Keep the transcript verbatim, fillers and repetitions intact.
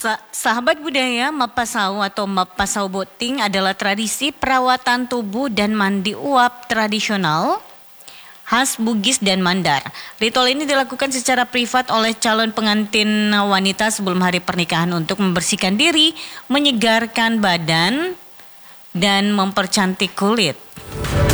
Sa- sahabat budaya, Mapasau atau Mapasau Boting adalah tradisi perawatan tubuh dan mandi uap tradisional khas Bugis dan Mandar. Ritual ini dilakukan secara privat oleh calon pengantin wanita sebelum hari pernikahan untuk membersihkan diri, menyegarkan badan, dan mempercantik kulit.